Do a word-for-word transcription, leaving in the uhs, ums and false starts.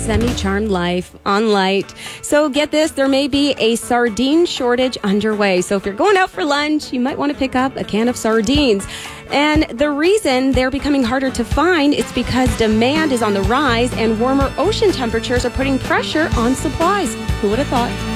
semi-charmed life on Light. So get this, there may be a sardine shortage underway. So if you're going out for lunch, you might want to pick up a can of sardines. And the reason they're becoming harder to find is because demand is on the rise and warmer ocean temperatures are putting pressure on supplies. Who would have thought?